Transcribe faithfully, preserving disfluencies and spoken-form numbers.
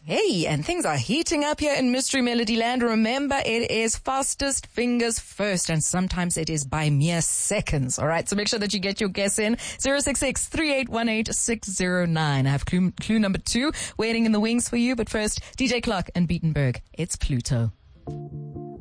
Hey, and things are heating up here in Mystery Melody Land. Remember, it is fastest fingers first, and sometimes it is by mere seconds. All right, so make sure that you get your guess in. zero six six, three eight one eight, six zero nine. I have clue, clue number two waiting in the wings for you. But first, D J Clark and Beatenberg. It's Pluto.